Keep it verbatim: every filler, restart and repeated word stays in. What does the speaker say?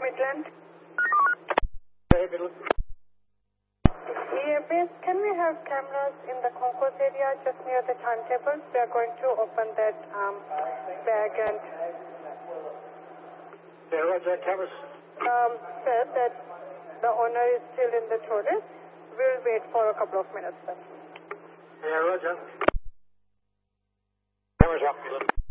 Midland. Hey, Midland. Yeah, base, can we have cameras in the concourse area just near the turntables? We are going to open that um, bag and Yeah, Roger, cameras. um, said that the owner is still in the toilet. We'll wait for a couple of minutes then. Yeah, Roger. Cameras up, Midland.